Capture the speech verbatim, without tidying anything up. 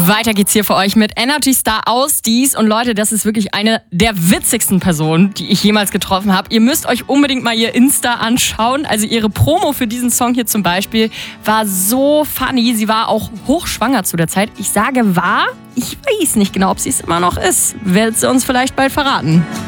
Weiter geht's hier für euch mit Energy Star aus Dies. Und Leute, das ist wirklich eine der witzigsten Personen, die ich jemals getroffen habe. Ihr müsst euch unbedingt mal ihr Insta anschauen. Also ihre Promo für diesen Song hier zum Beispiel war so funny. Sie war auch hochschwanger zu der Zeit. Ich sage war, ich weiß nicht genau, ob sie es immer noch ist. Wird sie uns vielleicht bald verraten.